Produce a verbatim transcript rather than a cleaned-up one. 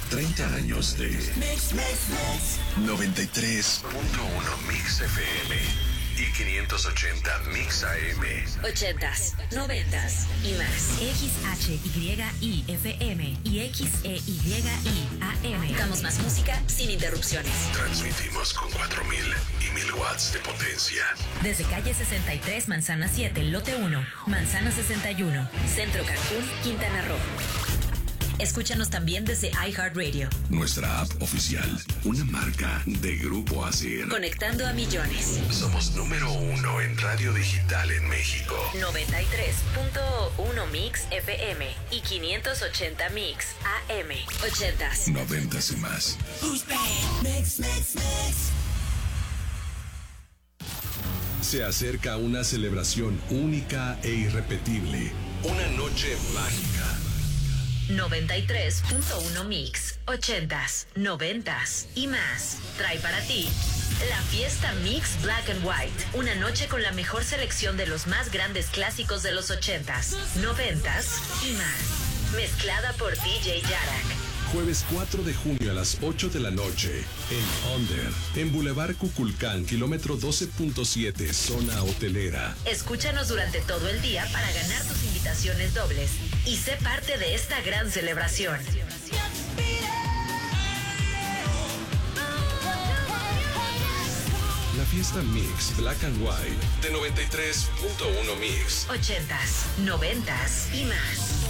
treinta años de Mix, Mix, Mix. noventa y tres punto uno Mix F M y quinientos ochenta Mix A M. ochentas, noventas y más. X H Y I F M y X E Y I A M. Damos más música sin interrupciones. Transmitimos con cuatro mil y mil watts de potencia. Desde calle sesenta y tres, Manzana siete, lote uno, Manzana sesenta y uno. Centro Cancún, Quintana Roo. Escúchanos también desde iHeartRadio. Nuestra app oficial, una marca de Grupo Asir. Conectando a millones. Somos número uno en radio digital en México. noventa y tres punto uno Mix F M y quinientos ochenta Mix A M. ochentas. Noventas y más. Mix, mix, mix. Se acerca una celebración única e irrepetible. Una noche mágica. noventa y tres punto uno Mix, ochentas, noventas y más. Trae para ti la fiesta Mix Black and White. Una noche con la mejor selección de los más grandes clásicos de los ochentas, noventas y más. Mezclada por D J Yarak. Jueves cuatro de junio a las ocho de la noche en Under, en Boulevard Cuculcán, kilómetro doce punto siete, zona hotelera. Escúchanos durante todo el día para ganar tus invitaciones dobles y sé parte de esta gran celebración. La fiesta Mix Black and White de noventa y tres punto uno Mix. ochentas, noventas y más.